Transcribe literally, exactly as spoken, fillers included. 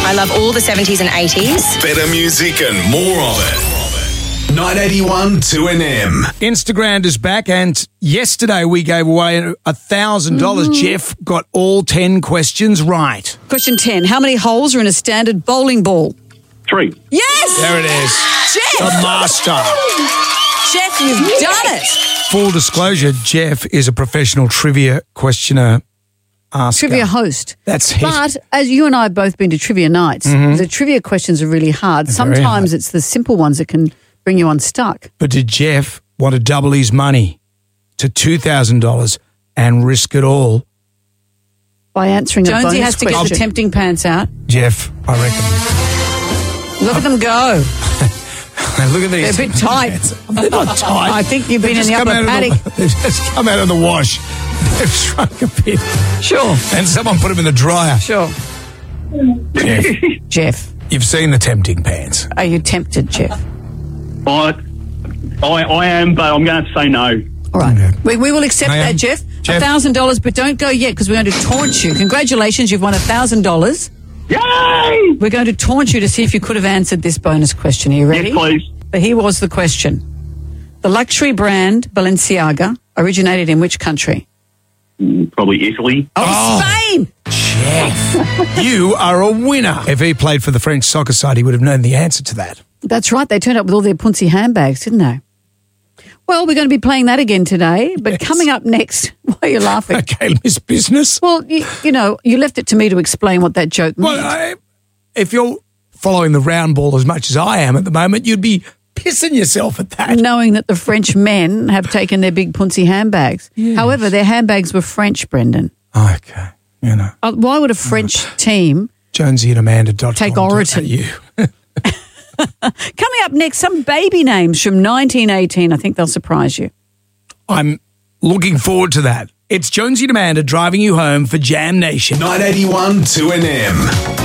I love all the seventies and eighties. Better music and more of it. nine eighty-one two N M. Instagram is back, and yesterday we gave away one thousand dollars. Mm-hmm. Jeff got all ten questions right. Question ten. How many holes are in a standard bowling ball? Three. Yes! There it is. Jeff! The master. Jeff, you've done it. Full disclosure, Jeff is a professional trivia questioner asker. Trivia host. That's it. But as you and I have both been to trivia nights, Mm-hmm. the trivia questions are really hard. They're Sometimes very hard. it's the simple ones that can bring you unstuck. But did Jeff want to double his money to two thousand dollars and risk it all? By answering a bonus Jonesy has to question. get the tempting pants out. Jeff, I reckon. Look at them go. Look at these. They're a bit tight. They're not tight. I think you've been They've in the just come upper out of paddock. The, they've just come out of the wash. They've shrunk a bit. Sure. And someone put them in the dryer. Sure. Jeff, Jeff, you've seen the tempting pants. are you tempted, Jeff? I, I, I am, but I'm going to say no. All right. Okay. We, we will accept I am. that, Jeff. Jeff. one thousand dollars, but don't go yet because we're going to taunt you. Congratulations, you've won one thousand dollars. Yay! We're going to taunt you to see if you could have answered this bonus question. Are you ready? Yes, please. But here was the question. The luxury brand Balenciaga originated in which country? Mm, Probably Italy. Oh, Oh. Spain! Jeff, you are a winner. If he played for the French soccer side, he would have known the answer to that. That's right. They turned up with all their punsy handbags, didn't they? Well, we're going to be playing that again today. But Yes. coming up next, why are you laughing? Okay, Miss Business. Well, you, you know, you left it to me to explain what that joke meant. Well, I, if you're following the round ball as much as I am at the moment, you'd be pissing yourself at that. Knowing that the French men have taken their big punsy handbags. However, their handbags were French, Brendan. Okay, you know. Uh, why would a French team... Jonesy and Amanda dot com Take Oraton. You. Coming up next, some baby names from nineteen eighteen. I think they'll surprise you. I'm looking forward to that. It's Jonesy and Amanda driving you home for Jam Nation. nine eighty-one two N M.